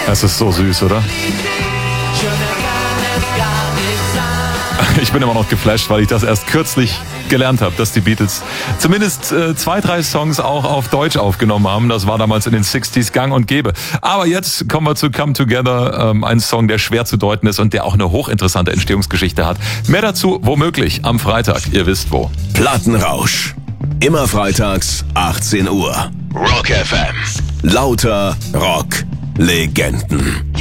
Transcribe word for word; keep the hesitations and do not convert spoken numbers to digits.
Das ist so süß, oder? Ich bin immer noch geflasht, weil ich das erst kürzlich gelernt habe, dass die Beatles zumindest äh, zwei, drei Songs auch auf Deutsch aufgenommen haben. Das war damals in den sechziger gang und gäbe. Aber jetzt kommen wir zu Come Together, ähm, ein Song, der schwer zu deuten ist und der auch eine hochinteressante Entstehungsgeschichte hat. Mehr dazu womöglich am Freitag, ihr wisst wo. Plattenrausch. Immer freitags, achtzehn Uhr. Rock F M. Lauter Rock-Legenden.